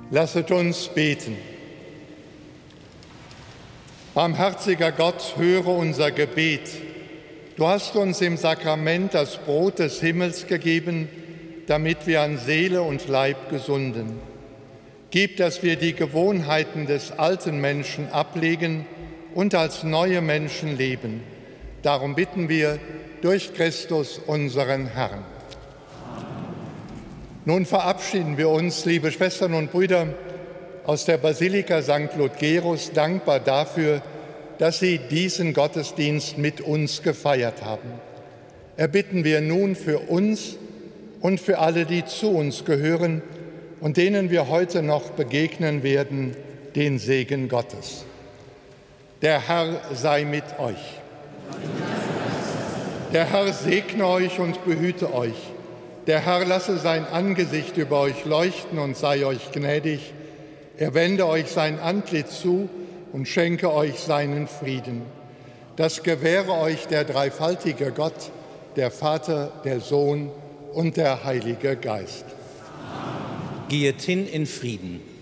Lasset uns beten. Barmherziger Gott, höre unser Gebet. Du hast uns im Sakrament das Brot des Himmels gegeben, damit wir an Seele und Leib gesunden. Gib, dass wir die Gewohnheiten des alten Menschen ablegen und als neue Menschen leben. Darum bitten wir durch Christus, unseren Herrn. Nun verabschieden wir uns, liebe Schwestern und Brüder, aus der Basilika St. Ludgerus, dankbar dafür, dass Sie diesen Gottesdienst mit uns gefeiert haben. Erbitten wir nun für uns und für alle, die zu uns gehören und denen wir heute noch begegnen werden, den Segen Gottes. Der Herr sei mit euch. Der Herr segne euch und behüte euch. Der Herr lasse sein Angesicht über euch leuchten und sei euch gnädig. Er wende euch sein Antlitz zu und schenke euch seinen Frieden. Das gewähre euch der dreifaltige Gott, der Vater, der Sohn und der Heilige Geist. Geht hin in Frieden.